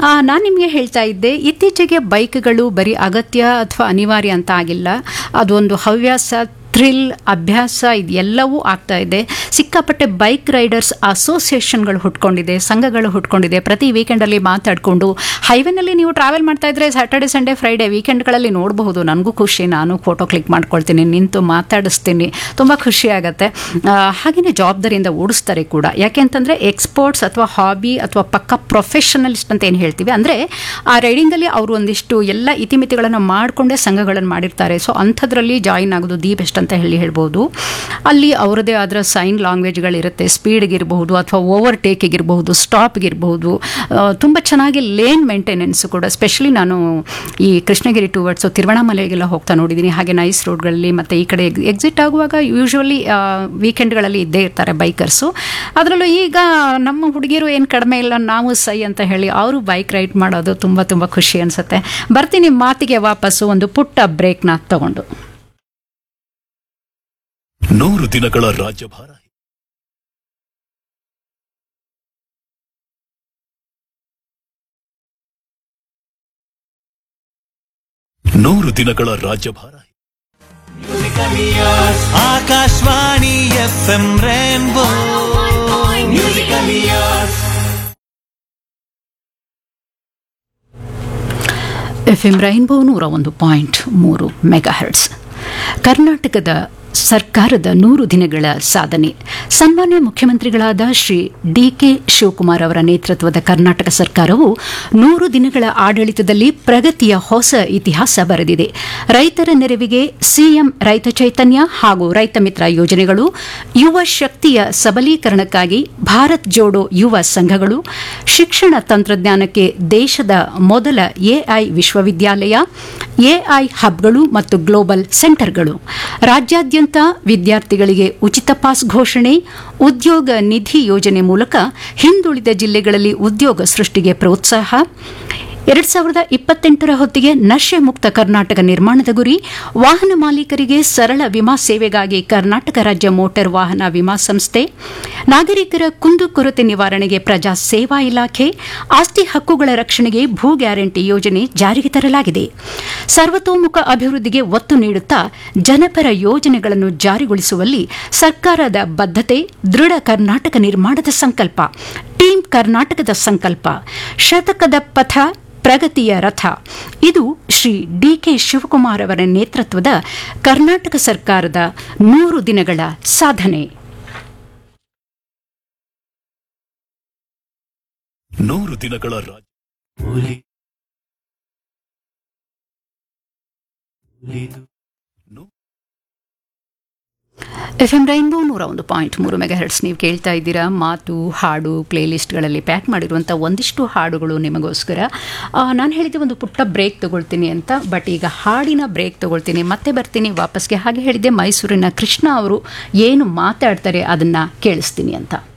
ನಾನು ನಿಮಗೆ ಹೇಳ್ತಾ ಇದ್ದೆ, ಇತ್ತೀಚೆಗೆ ಬೈಕ್ಗಳು ಬರೀ ಅಗತ್ಯ ಅಥವಾ ಅನಿವಾರ್ಯ ಅಂತ ಆಗಿಲ್ಲ, ಅದೊಂದು ಹವ್ಯಾಸ, ಥ್ರಿಲ್, ಅಭ್ಯಾಸ, ಇದೆಲ್ಲವೂ ಆಗ್ತಾ ಇದೆ. ಸಿಕ್ಕಾಪಟ್ಟೆ ಬೈಕ್ ರೈಡರ್ಸ್ ಅಸೋಸಿಯೇಷನ್ಗಳು ಹುಟ್ಕೊಂಡಿದೆ, ಸಂಘಗಳು ಹುಟ್ಕೊಂಡಿದೆ. ಪ್ರತಿ ವೀಕೆಂಡಲ್ಲಿ ಮಾತಾಡಿಕೊಂಡು ಹೈವೇನಲ್ಲಿ ನೀವು ಟ್ರಾವೆಲ್ ಮಾಡ್ತಾ ಇದ್ರೆ ಸ್ಯಾಟರ್ಡೆ, ಸಂಡೇ, ಫ್ರೈಡೇ ವೀಕೆಂಡ್ಗಳಲ್ಲಿ ನೋಡಬಹುದು. ನನಗೂ ಖುಷಿ, ನಾನು ಫೋಟೋ ಕ್ಲಿಕ್ ಮಾಡ್ಕೊಳ್ತೀನಿ, ನಿಂತು ಮಾತಾಡಿಸ್ತೀನಿ, ತುಂಬ ಖುಷಿ ಆಗುತ್ತೆ. ಹಾಗೆಯೇ ಜವಾಬ್ದಾರಿಯಿಂದ ಓಡಿಸ್ತಾರೆ ಕೂಡ. ಯಾಕೆ ಅಂತಂದರೆ ಎಕ್ಸ್ಪರ್ಟ್ಸ್ ಅಥವಾ ಹಾಬಿ ಅಥವಾ ಪಕ್ಕ ಪ್ರೊಫೆಷನಲಿಸ್ಟ್ ಅಂತ ಏನು ಹೇಳ್ತೀವಿ, ಅಂದರೆ ಆ ರೈಡಿಂಗಲ್ಲಿ ಅವರು ಒಂದಿಷ್ಟು ಎಲ್ಲ ಇತಿಮಿತಿಗಳನ್ನು ಮಾಡಿಕೊಂಡೇ ಸಂಘಗಳನ್ನು ಮಾಡಿರ್ತಾರೆ. ಸೊ ಅಂಥದ್ರಲ್ಲಿ ಜಾಯಿನ್ ಆಗೋದು ದಿ ಬೆಸ್ಟ್ ಅಂತ ಹೇಳ್ಬೋದು. ಅಲ್ಲಿ ಅವರದೇ ಆದ ಸೈನ್ ಲ್ಯಾಂಗ್ವೇಜ್ಗಳಿರುತ್ತೆ, ಸ್ಪೀಡ್ಗಿರಬಹುದು ಅಥವಾ ಓವರ್ಟೇಕಿಗಿರಬಹುದು, ಸ್ಟಾಪ್ಗಿರಬಹುದು. ತುಂಬ ಚೆನ್ನಾಗಿ ಲೇನ್ ಮೇಂಟೆನೆನ್ಸ್ ಕೂಡ. ಸ್ಪೆಷಲಿ ನಾನು ಈ ಕೃಷ್ಣಗಿರಿ ಟುವರ್ಡ್ಸು ತಿರುವಣ್ಣಾಮಲೆಗೆಲ್ಲ ಹೋಗ್ತಾ ನೋಡಿದ್ದೀನಿ. ಹಾಗೆ ನೈಸ್ ರೋಡ್ಗಳಲ್ಲಿ ಮತ್ತು ಈ ಕಡೆ ಎಕ್ಸಿಟ್ ಆಗುವಾಗ ಯೂಶ್ವಲಿ ವೀಕೆಂಡ್ಗಳಲ್ಲಿ ಇದ್ದೇ ಇರ್ತಾರೆ ಬೈಕರ್ಸು. ಅದರಲ್ಲೂ ಈಗ ನಮ್ಮ ಹುಡುಗಿಯರು ಏನು ಕಡಿಮೆ ಇಲ್ಲ, ನಾವು ಸೈ ಅಂತ ಹೇಳಿ ಅವರು ಬೈಕ್ ರೈಡ್ ಮಾಡೋದು ತುಂಬ ತುಂಬ ಖುಷಿ ಅನಿಸುತ್ತೆ. ಬರ್ತೀನಿ ಮಾತಿಗೆ ವಾಪಸ್ಸು ಒಂದು ಪುಟ್ಟ ಬ್ರೇಕ್ನ ತಗೊಂಡು. 100 ದಿನಗಳ ರಾಜ್ಯಭಾರ. 100 ದಿನಗಳ ರಾಜ್ಯಭಾರ. Akashvani FM rainbow musical years. FM rainbow 101.3 megahertz. ಕರ್ನಾಟಕದ ಸರ್ಕಾರದ 100 ದಿನಗಳ ಸಾಧನೆ. ಸನ್ಮಾನ್ಯ ಮುಖ್ಯಮಂತ್ರಿಗಳಾದ ಶ್ರೀ ಡಿ.ಕೆ. ಶಿವಕುಮಾರ್ ಅವರ ನೇತೃತ್ವದ ಕರ್ನಾಟಕ ಸರ್ಕಾರವು 100 ದಿನಗಳ ಆಡಳಿತದಲ್ಲಿ ಪ್ರಗತಿಯ ಹೊಸ ಇತಿಹಾಸ ಬರೆದಿದೆ. ರೈತರ ನೆರವಿಗೆ ಸಿಎಂ ರೈತ ಚೈತನ್ಯ ಹಾಗೂ ರೈತ ಮಿತ್ರ ಯೋಜನೆಗಳು, ಯುವ ಶಕ್ತಿಯ ಸಬಲೀಕರಣಕ್ಕಾಗಿ ಭಾರತ್ ಜೋಡೋ ಯುವ ಸಂಘಗಳು, ಶಿಕ್ಷಣ ತಂತ್ರಜ್ಞಾನಕ್ಕೆ ದೇಶದ ಮೊದಲ ಎಐ ವಿಶ್ವವಿದ್ಯಾಲಯ, ಎಐ ಹಬ್ಗಳು ಮತ್ತು ಗ್ಲೋಬಲ್ ಸೆಂಟರ್ಗಳು, ರಾಜ್ಯಾದ್ಯಂತ ವಿದ್ಯಾರ್ಥಿಗಳಿಗೆ ಉಚಿತ ಪಾಸ್ ಘೋಷಣೆ, ಉದ್ಯೋಗ ನಿಧಿ ಯೋಜನೆ ಮೂಲಕ ಹಿಂದುಳಿದ ಜಿಲ್ಲೆಗಳಲ್ಲಿ ಉದ್ಯೋಗ ಸೃಷ್ಟಿಗೆ ಪ್ರೋತ್ಸಾಹ, 2028ರ ಹೊತ್ತಿಗೆ ನಶೆ ಮುಕ್ತ ಕರ್ನಾಟಕ ನಿರ್ಮಾಣದ ಗುರಿ, ವಾಹನ ಮಾಲೀಕರಿಗೆ ಸರಳ ವಿಮಾ ಸೇವೆಗಾಗಿ ಕರ್ನಾಟಕ ರಾಜ್ಯ ಮೋಟಾರ್ ವಾಹನ ವಿಮಾ ಸಂಸ್ಥೆ, ನಾಗರಿಕರ ಕುಂದುಕೊರತೆ ನಿವಾರಣೆಗೆ ಪ್ರಜಾ ಸೇವಾ ಇಲಾಖೆ, ಆಸ್ತಿ ಹಕ್ಕುಗಳ ರಕ್ಷಣೆಗೆ ಭೂ ಗ್ಯಾರಂಟಿ ಯೋಜನೆ ಜಾರಿಗೆ ತರಲಾಗಿದೆ. ಸರ್ವತೋಮುಖ ಅಭಿವೃದ್ಧಿಗೆ ಒತ್ತು ನೀಡುತ್ತಾ ಜನಪರ ಯೋಜನೆಗಳನ್ನು ಜಾರಿಗೊಳಿಸುವಲ್ಲಿ ಸರ್ಕಾರದ ಬದ್ಧತೆ, ದೃಢ ಕರ್ನಾಟಕ ನಿರ್ಮಾಣದ ಸಂಕಲ್ಪ, ಟೀಮ್ ಕರ್ನಾಟಕದ ಸಂಕಲ್ಪ, ಶತಕದ ಪಥ, ಪ್ರಗತಿಯ ರಥ. ಇದು ಶ್ರೀ ಡಿ.ಕೆ. ಶಿವಕುಮಾರ್ ಅವರ ನೇತೃತ್ವದ ಕರ್ನಾಟಕ ಸರ್ಕಾರದ 100 ದಿನಗಳ ಸಾಧನೆ. 100 ದಿನಗಳ FM ರೈನ್ಬೋ 101.3 ಮೆಗಾಹರ್ಟ್ಸ್. ನೀವು ಕೇಳ್ತಾ ಇದ್ದೀರಾ ಮಾತು, ಹಾಡು, ಪ್ಲೇಲಿಸ್ಟ್ಗಳಲ್ಲಿ ಪ್ಯಾಕ್ ಮಾಡಿರುವಂಥ ಒಂದಿಷ್ಟು ಹಾಡುಗಳು ನಿಮಗೋಸ್ಕರ. ನಾನು ಹೇಳಿದ್ದೆ ಒಂದು ಪುಟ್ಟ ಬ್ರೇಕ್ ತಗೊಳ್ತೀನಿ ಅಂತ, ಬಟ್ ಈಗ ಹಾಡಿನ ಬ್ರೇಕ್ ತಗೊಳ್ತೀನಿ, ಮತ್ತೆ ಬರ್ತೀನಿ ವಾಪಸ್ಗೆ. ಹಾಗೆ ಹೇಳಿದ್ದೆ ಮೈಸೂರಿನ ಕೃಷ್ಣ ಅವರು ಏನು ಮಾತಾಡ್ತಾರೆ ಅದನ್ನು ಕೇಳಿಸ್ತೀನಿ ಅಂತ.